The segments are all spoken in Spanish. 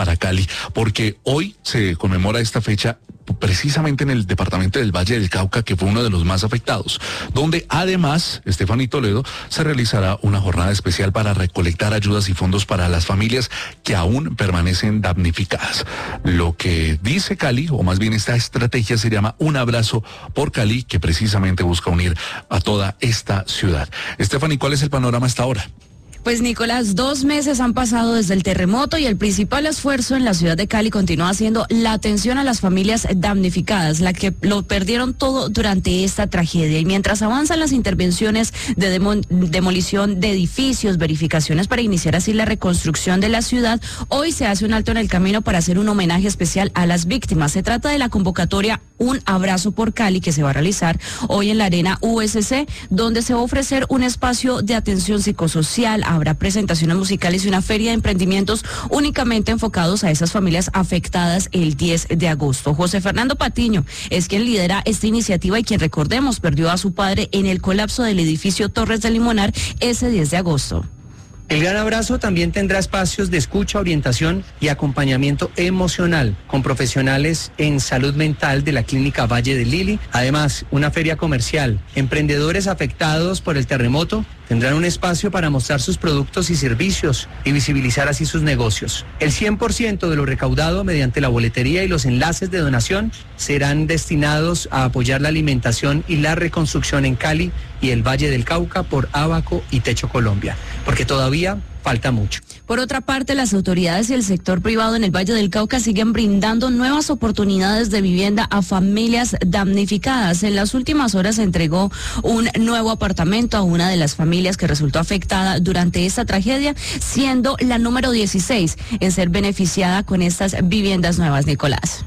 para Cali, porque hoy se conmemora esta fecha precisamente en el departamento del Valle del Cauca, que fue uno de los más afectados, donde además, Estefanía Toledo, se realizará una jornada especial para recolectar ayudas y fondos para las familias que aún permanecen damnificadas. Lo que dice Cali, o más bien esta estrategia, se llama Un Abrazo por Cali, que precisamente busca unir a toda esta ciudad. Estefanía, ¿cuál es el panorama hasta ahora? Pues Nicolás, 2 meses han pasado desde el terremoto y el principal esfuerzo en la ciudad de Cali continúa siendo la atención a las familias damnificadas, las que lo perdieron todo durante esta tragedia. Y mientras avanzan las intervenciones de demolición de edificios, verificaciones para iniciar así la reconstrucción de la ciudad, hoy se hace un alto en el camino para hacer un homenaje especial a las víctimas. Se trata de la convocatoria Un Abrazo por Cali, que se va a realizar hoy en la Arena USC, donde se va a ofrecer un espacio de atención psicosocial. Habrá presentaciones musicales y una feria de emprendimientos únicamente enfocados a esas familias afectadas el 10 de agosto. José Fernando Patiño es quien lidera esta iniciativa y quien, recordemos, perdió a su padre en el colapso del edificio Torres del Limonar ese 10 de agosto. El Gran Abrazo también tendrá espacios de escucha, orientación y acompañamiento emocional con profesionales en salud mental de la Clínica Valle del Lili. Además, una feria comercial. Emprendedores afectados por el terremoto tendrán un espacio para mostrar sus productos y servicios y visibilizar así sus negocios. El 100% de lo recaudado mediante la boletería y los enlaces de donación serán destinados a apoyar la alimentación y la reconstrucción en Cali y el Valle del Cauca por Abaco y Techo Colombia, porque todavía falta mucho. Por otra parte, las autoridades y el sector privado en el Valle del Cauca siguen brindando nuevas oportunidades de vivienda a familias damnificadas. En las últimas horas se entregó un nuevo apartamento a una de las familias que resultó afectada durante esta tragedia, siendo la número 16 en ser beneficiada con estas viviendas nuevas, Nicolás.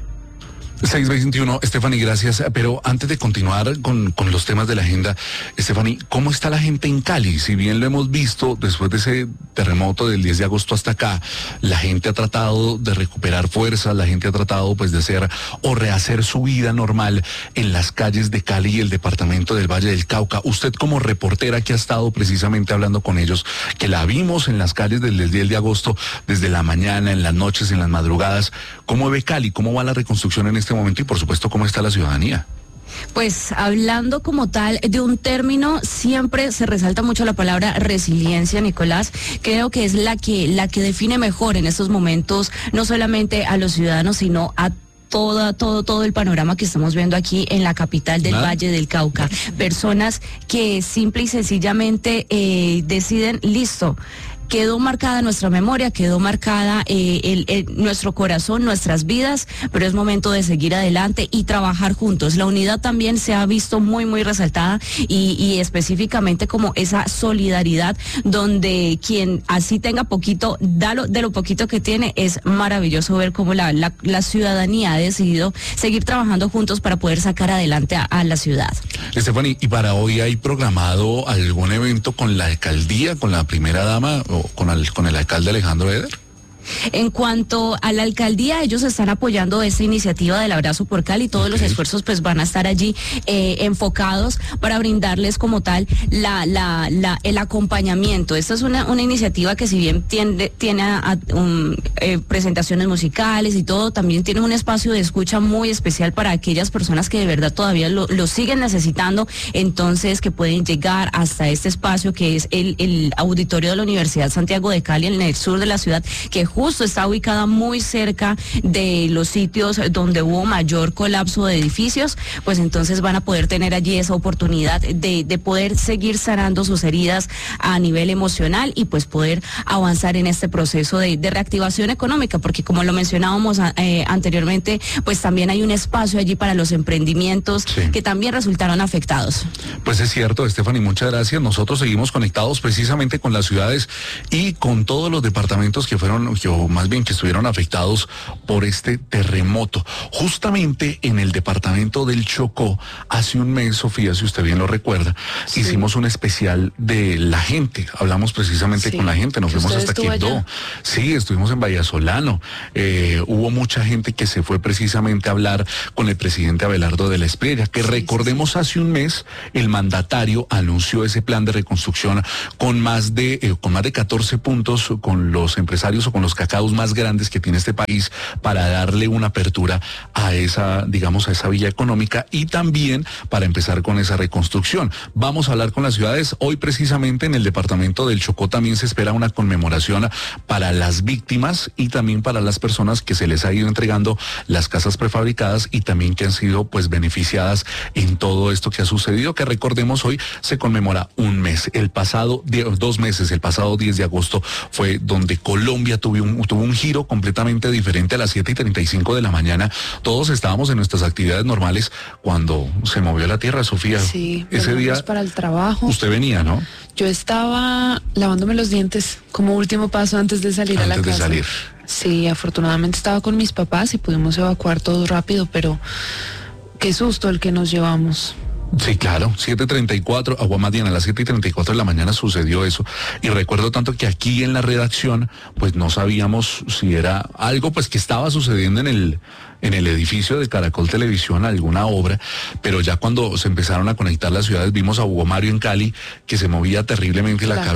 6:21, Estefanía, gracias. Pero antes de continuar con los temas de la agenda, Estefanía, ¿cómo está la gente en Cali? Si bien lo hemos visto después de ese terremoto del 10 de agosto hasta acá, la gente ha tratado de recuperar fuerzas, la gente ha tratado pues de hacer o rehacer su vida normal en las calles de Cali y el departamento del Valle del Cauca. Usted como reportera que ha estado precisamente hablando con ellos, que la vimos en las calles desde el 10 de agosto, desde la mañana, en las noches, en las madrugadas, ¿cómo ve Cali? ¿Cómo va la reconstrucción en este momento y por supuesto cómo está la ciudadanía? Pues hablando como tal de un término, siempre se resalta mucho la palabra resiliencia, Nicolás. Creo que es la que define mejor en estos momentos, no solamente a los ciudadanos, sino a todo el panorama que estamos viendo aquí en la capital del Valle del Cauca. Personas que simple y sencillamente deciden, listo, quedó marcada nuestra memoria, quedó marcada nuestro corazón, nuestras vidas, pero es momento de seguir adelante y trabajar juntos. La unidad también se ha visto muy resaltada y específicamente como esa solidaridad donde quien así tenga poquito, de lo poquito que tiene. Es maravilloso ver cómo la ciudadanía ha decidido seguir trabajando juntos para poder sacar adelante a la ciudad. Estefanía, ¿y para hoy hay programado algún evento con la alcaldía, con la primera dama o con el alcalde Alejandro Eder? En cuanto a la alcaldía, ellos están apoyando esta iniciativa del Abrazo por Cali. Todos los esfuerzos pues van a estar allí enfocados para brindarles como tal el acompañamiento. Esta es una iniciativa que, si bien tiene presentaciones musicales y todo, también tiene un espacio de escucha muy especial para aquellas personas que de verdad todavía lo siguen necesitando, entonces que pueden llegar hasta este espacio que es el auditorio de la Universidad Santiago de Cali en el sur de la ciudad, que justo está ubicada muy cerca de los sitios donde hubo mayor colapso de edificios. Pues entonces van a poder tener allí esa oportunidad de poder seguir sanando sus heridas a nivel emocional y pues poder avanzar en este proceso de reactivación económica, porque como lo mencionábamos anteriormente, pues también hay un espacio allí para los emprendimientos que también resultaron afectados. Pues es cierto, Estefanía, muchas gracias. Nosotros seguimos conectados precisamente con las ciudades y con todos los departamentos que estuvieron afectados por este terremoto. Justamente en el departamento del Chocó, hace un mes, Sofía, si usted bien lo recuerda, hicimos un especial de la gente. Hablamos precisamente con la gente, nos fuimos hasta Quibdó. Sí, estuvimos en Vallasolano. Hubo mucha gente que se fue precisamente a hablar con el presidente Abelardo de la Espriella, que recordemos hace un mes el mandatario anunció ese plan de reconstrucción con más de 14 puntos con los empresarios o con los cacaos más grandes que tiene este país para darle una apertura a esa, digamos, a esa vía económica y también para empezar con esa reconstrucción. Vamos a hablar con las ciudades. Hoy precisamente en el departamento del Chocó también se espera una conmemoración para las víctimas y también para las personas que se les ha ido entregando las casas prefabricadas y también que han sido pues beneficiadas en todo esto que ha sucedido, que recordemos hoy se conmemora un mes. El pasado 2 meses, el pasado 10 de agosto fue donde Colombia tuvo un giro completamente diferente a las 7:35 de la mañana. Todos estábamos en nuestras actividades normales cuando se movió la tierra, Sofía. Sí, ese día para el trabajo. Usted venía, ¿no? Yo estaba lavándome los dientes como último paso antes de salir a la casa. Antes de salir. Sí, afortunadamente estaba con mis papás y pudimos evacuar todo rápido, pero qué susto el que nos llevamos. Sí, claro, 7:34, Aguamadiana, a las 7:34 de la mañana sucedió eso. Y recuerdo tanto que aquí en la redacción, pues no sabíamos si era algo pues que estaba sucediendo en el edificio de Caracol Televisión, alguna obra, pero ya cuando se empezaron a conectar las ciudades, vimos a Hugo Mario en Cali, que se movía terriblemente la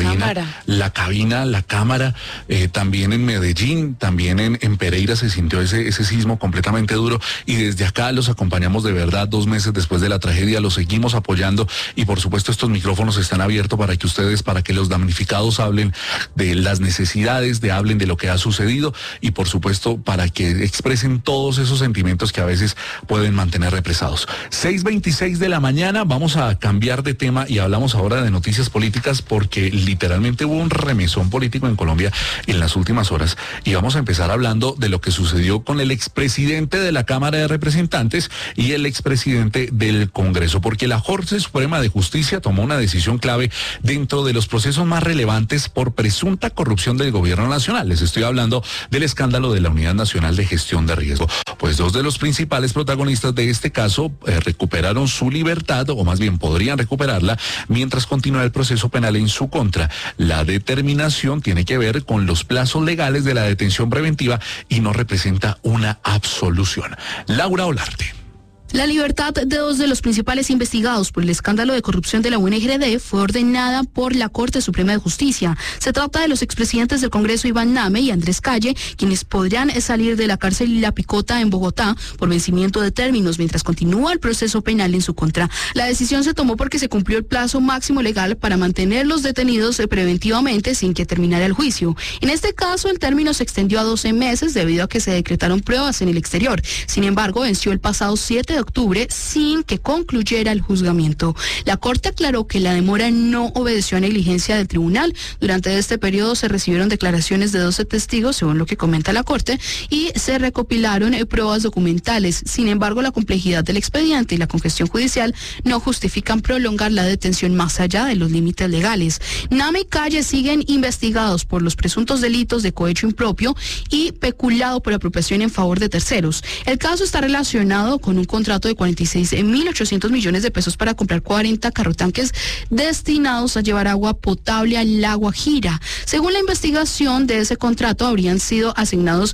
cabina, la cámara, también en Medellín, también en Pereira se sintió ese sismo completamente duro, y desde acá los acompañamos de verdad 2 meses después de la tragedia, los seguimos apoyando, y por supuesto estos micrófonos están abiertos para que ustedes, para que los damnificados hablen de las necesidades, hablen de lo que ha sucedido, y por supuesto para que expresen todos esos sentimientos que a veces pueden mantener represados. 6:26 de la mañana, vamos a cambiar de tema y hablamos ahora de noticias políticas porque literalmente hubo un remesón político en Colombia en las últimas horas y vamos a empezar hablando de lo que sucedió con el expresidente de la Cámara de Representantes y el expresidente del Congreso, porque la Corte Suprema de Justicia tomó una decisión clave dentro de los procesos más relevantes por presunta corrupción del gobierno nacional. Les estoy hablando del escándalo de la Unidad Nacional de Gestión de Riesgo. Pues 2 de los principales protagonistas de este caso recuperaron su libertad, o más bien podrían recuperarla, mientras continúa el proceso penal en su contra. La determinación tiene que ver con los plazos legales de la detención preventiva y no representa una absolución. Laura Olarte. La libertad de 2 de los principales investigados por el escándalo de corrupción de la UNGD fue ordenada por la Corte Suprema de Justicia. Se trata de los expresidentes del Congreso Iván Name y Andrés Calle, quienes podrían salir de la cárcel La Picota en Bogotá por vencimiento de términos mientras continúa el proceso penal en su contra. La decisión se tomó porque se cumplió el plazo máximo legal para mantenerlos detenidos preventivamente sin que terminara el juicio. En este caso, el término se extendió a 12 meses debido a que se decretaron pruebas en el exterior. Sin embargo, venció el pasado 7 de octubre sin que concluyera el juzgamiento. La Corte aclaró que la demora no obedeció a negligencia del tribunal. Durante este periodo se recibieron declaraciones de 12 testigos, según lo que comenta la Corte, y se recopilaron pruebas documentales. Sin embargo, la complejidad del expediente y la congestión judicial no justifican prolongar la detención más allá de los límites legales. Name y Calle siguen investigados por los presuntos delitos de cohecho impropio y peculado por apropiación en favor de terceros. El caso está relacionado con un contrato de 46.800 millones de pesos para comprar 40 carrotanques destinados a llevar agua potable al lago Guajira. Según la investigación de ese contrato, habrían sido asignados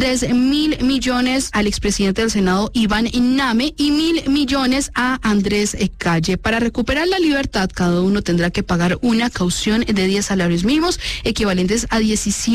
3.000 millones al expresidente del Senado Iván Name y 1.000 millones a Andrés Calle. Para recuperar la libertad, cada uno tendrá que pagar una caución de 10 salarios mínimos, equivalentes a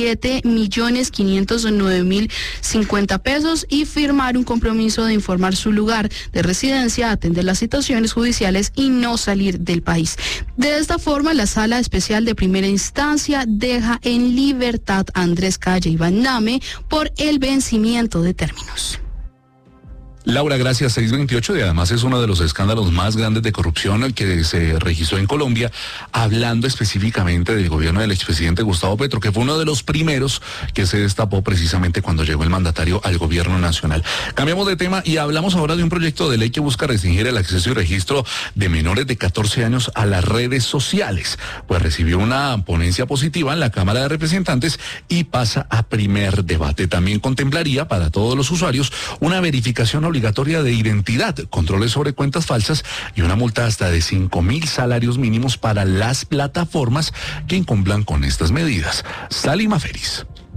17.509.050 pesos, y firmar un compromiso de informar su lugar de residencia, atender las situaciones judiciales y no salir del país. De esta forma, la Sala Especial de Primera Instancia deja en libertad a Andrés Calle y Iván Name por el vencimiento de términos. Laura, gracias. 6:28, y además es uno de los escándalos más grandes de corrupción que se registró en Colombia, hablando específicamente del gobierno del expresidente Gustavo Petro, que fue uno de los primeros que se destapó precisamente cuando llegó el mandatario al gobierno nacional. Cambiamos de tema y hablamos ahora de un proyecto de ley que busca restringir el acceso y registro de menores de 14 años a las redes sociales. Pues recibió una ponencia positiva en la Cámara de Representantes y pasa a primer debate. También contemplaría para todos los usuarios una verificación obligatoria de identidad, controles sobre cuentas falsas y una multa hasta de 5.000 salarios mínimos para las plataformas que incumplan con estas medidas. Salima Feris.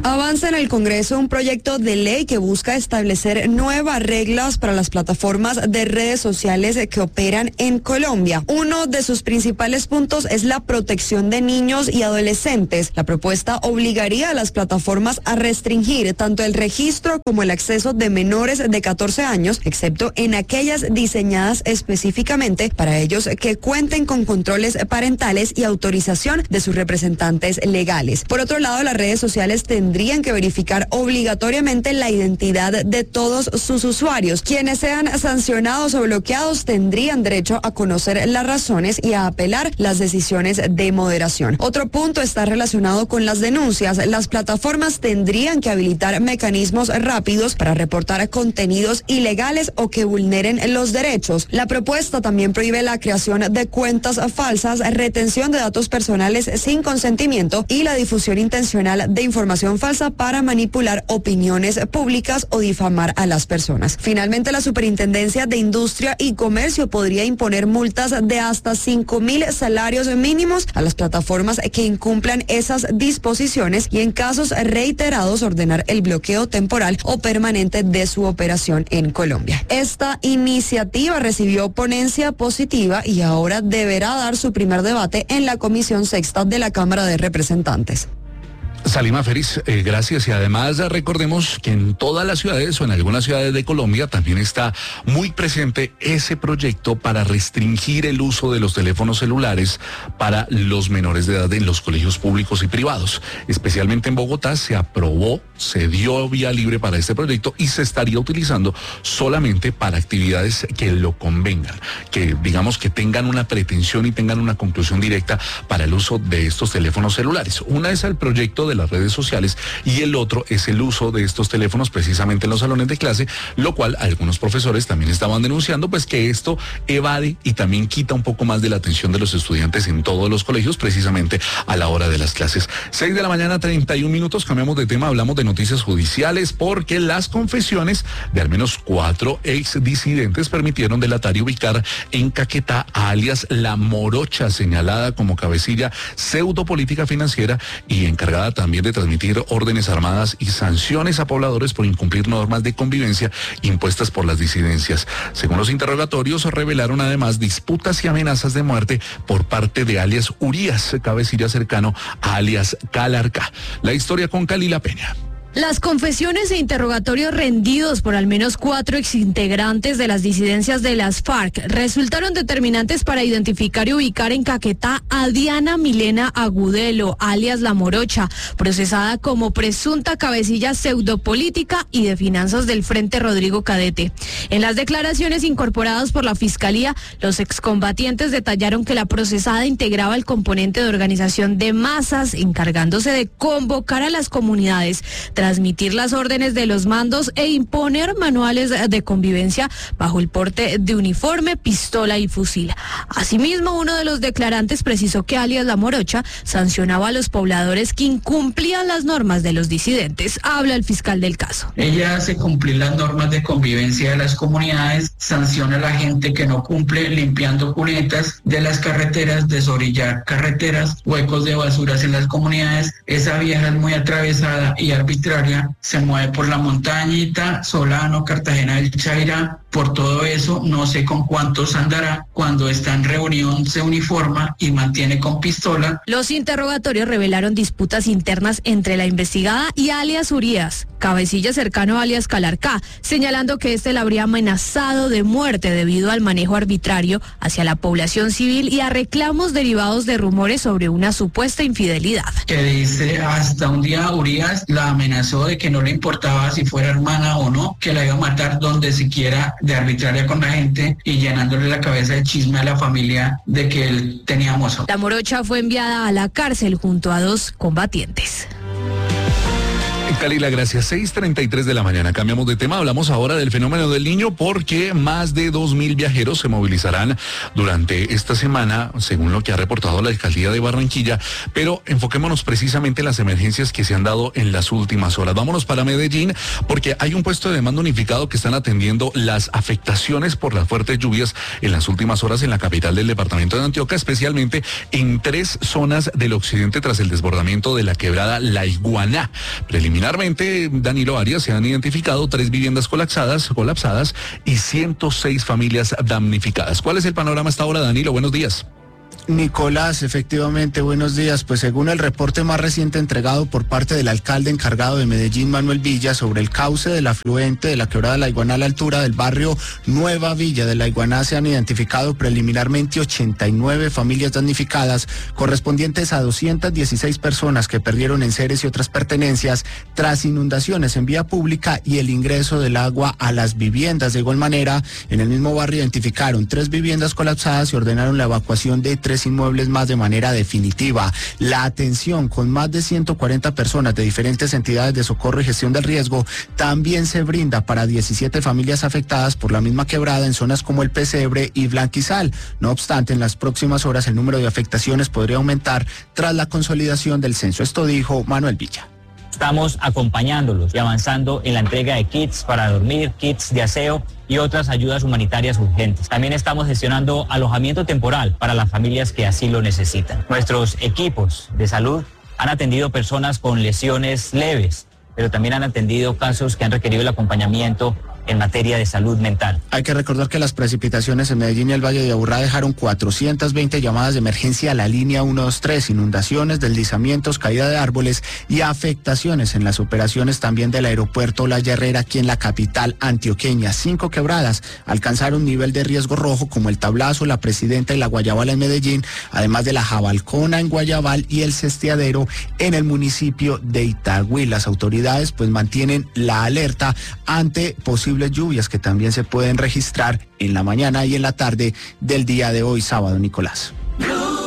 Avanza en el Congreso un proyecto de ley que busca establecer nuevas reglas para las plataformas de redes sociales que operan en Colombia. Uno de sus principales puntos es la protección de niños y adolescentes. La propuesta obligaría a las plataformas a restringir tanto el registro como el acceso de menores de 14 años, excepto en aquellas diseñadas específicamente para ellos que cuenten con controles parentales y autorización de sus representantes legales. Por otro lado, las redes sociales tendrían que verificar obligatoriamente la identidad de todos sus usuarios. Quienes sean sancionados o bloqueados tendrían derecho a conocer las razones y a apelar las decisiones de moderación. Otro punto está relacionado con las denuncias. Las plataformas tendrían que habilitar mecanismos rápidos para reportar contenidos ilegales o que vulneren los derechos. La propuesta también prohíbe la creación de cuentas falsas, retención de datos personales sin consentimiento y la difusión intencional de información falsa para manipular opiniones públicas o difamar a las personas. Finalmente, la Superintendencia de Industria y Comercio podría imponer multas de hasta 5.000 salarios mínimos a las plataformas que incumplan esas disposiciones y en casos reiterados ordenar el bloqueo temporal o permanente de su operación en Colombia. Esta iniciativa recibió ponencia positiva y ahora deberá dar su primer debate en la Comisión Sexta de la Cámara de Representantes. Salima Félix, gracias. Y además recordemos que en todas las ciudades o en algunas ciudades de Colombia también está muy presente ese proyecto para restringir el uso de los teléfonos celulares para los menores de edad en los colegios públicos y privados. Especialmente en Bogotá se aprobó, se dio vía libre para este proyecto y se estaría utilizando solamente para actividades que lo convengan, que digamos que tengan una pretensión y tengan una conclusión directa para el uso de estos teléfonos celulares. Una es el proyecto de las redes sociales y el otro es el uso de estos teléfonos precisamente en los salones de clase, lo cual algunos profesores también estaban denunciando, pues que esto evade y también quita un poco más de la atención de los estudiantes en todos los colegios precisamente a la hora de las clases. 6 de la mañana, 31 minutos, cambiamos de tema, hablamos de noticias judiciales porque las confesiones de al menos 4 exdisidentes permitieron delatar y ubicar en Caquetá a alias La Morocha, señalada como cabecilla pseudopolítica financiera y encargada también de transmitir órdenes armadas y sanciones a pobladores por incumplir normas de convivencia impuestas por las disidencias. Según los interrogatorios, revelaron además disputas y amenazas de muerte por parte de alias Urias, cabecilla cercano a alias Calarca. La historia con Calila Peña. Las confesiones e interrogatorios rendidos por al menos 4 exintegrantes de las disidencias de las FARC resultaron determinantes para identificar y ubicar en Caquetá a Diana Milena Agudelo, alias La Morocha, procesada como presunta cabecilla pseudopolítica y de finanzas del Frente Rodrigo Cadete. En las declaraciones incorporadas por la Fiscalía, los excombatientes detallaron que la procesada integraba el componente de organización de masas, encargándose de convocar a las comunidades, transmitir las órdenes de los mandos e imponer manuales de convivencia bajo el porte de uniforme, pistola y fusil. Asimismo, uno de los declarantes precisó que alias La Morocha sancionaba a los pobladores que incumplían las normas de los disidentes. Habla el fiscal del caso. Ella hace cumplir las normas de convivencia de las comunidades, sanciona a la gente que no cumple limpiando cunetas de las carreteras, desorillar carreteras, huecos de basuras en las comunidades. Esa vieja es muy atravesada y arbitraria, se mueve por la montañita, Solano, Cartagena del Chaira. Por todo eso, no sé con cuántos andará. Cuando está en reunión se uniforma y mantiene con pistola. Los interrogatorios revelaron disputas internas entre la investigada y alias Urias, cabecilla cercano a alias Calarcá, señalando que este la habría amenazado de muerte debido al manejo arbitrario hacia la población civil y a reclamos derivados de rumores sobre una supuesta infidelidad. Que dice, hasta un día Urias la amenazó de que no le importaba si fuera hermana o no, que la iba a matar donde siquiera, de arbitraria con la gente y llenándole la cabeza de chisme a la familia de que él tenía mozo. La Morocha fue enviada a la cárcel junto a 2 combatientes. Calila, gracias. 6:33 de la mañana. Cambiamos de tema. Hablamos ahora del fenómeno del Niño porque más de 2.000 viajeros se movilizarán durante esta semana, según lo que ha reportado la alcaldía de Barranquilla. Pero enfoquémonos precisamente en las emergencias que se han dado en las últimas horas. Vámonos para Medellín porque hay un puesto de mando unificado que están atendiendo las afectaciones por las fuertes lluvias en las últimas horas en la capital del departamento de Antioquia, especialmente en 3 zonas del occidente tras el desbordamiento de la quebrada La Iguaná. Preliminarmente preliminarmente, Danilo Arias, se han identificado 3 viviendas colapsadas y 106 familias damnificadas. ¿Cuál es el panorama hasta ahora, Danilo? Buenos días. Nicolás, efectivamente, buenos días. Pues según el reporte más reciente entregado por parte del alcalde encargado de Medellín, Manuel Villa, sobre el cauce del afluente de la quebrada de La Iguaná a la altura del barrio Nueva Villa de La Iguaná, se han identificado preliminarmente 89 familias damnificadas, correspondientes a 216 personas que perdieron enseres y otras pertenencias tras inundaciones en vía pública y el ingreso del agua a las viviendas. De igual manera, en el mismo barrio identificaron 3 viviendas colapsadas y ordenaron la evacuación de 3 inmuebles más de manera definitiva. La atención con más de 140 personas de diferentes entidades de socorro y gestión del riesgo también se brinda para 17 familias afectadas por la misma quebrada en zonas como El Pesebre y Blanquizal. No obstante, en las próximas horas el número de afectaciones podría aumentar tras la consolidación del censo. Esto dijo Manuel Villa. Estamos acompañándolos y avanzando en la entrega de kits para dormir, kits de aseo y otras ayudas humanitarias urgentes. También estamos gestionando alojamiento temporal para las familias que así lo necesitan. Nuestros equipos de salud han atendido personas con lesiones leves, pero también han atendido casos que han requerido el acompañamiento en materia de salud mental. Hay que recordar que las precipitaciones en Medellín y el Valle de Aburrá dejaron 420 llamadas de emergencia a la línea 123, inundaciones, deslizamientos, caída de árboles y afectaciones en las operaciones también del aeropuerto La Herrera aquí en la capital antioqueña. 5 quebradas alcanzaron nivel de riesgo rojo como el Tablazo, la Presidenta y la Guayabal en Medellín, además de la Jabalcona en Guayabal y el Cestiadero en el municipio de Itagüí. Las autoridades pues mantienen la alerta ante posibles lluvias que también se pueden registrar en la mañana y en la tarde del día de hoy, sábado, Nicolás.